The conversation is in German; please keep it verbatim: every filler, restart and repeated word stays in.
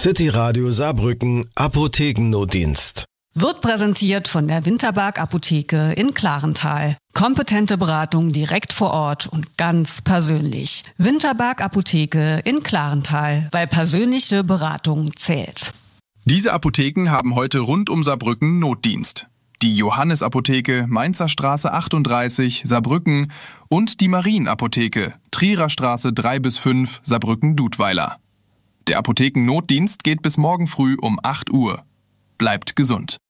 City Radio Saarbrücken Apothekennotdienst. Wird präsentiert von der Winterberg Apotheke in Klarental. Kompetente Beratung direkt vor Ort und ganz persönlich. Winterberg Apotheke in Klarental, weil persönliche Beratung zählt. Diese Apotheken haben heute rund um Saarbrücken Notdienst. Die Johannes-Apotheke, Mainzer Straße achtunddreißig, Saarbrücken und die Marienapotheke, Trierer Straße drei bis fünf, Saarbrücken-Dudweiler. Der Apothekennotdienst geht bis morgen früh um acht Uhr. Bleibt gesund.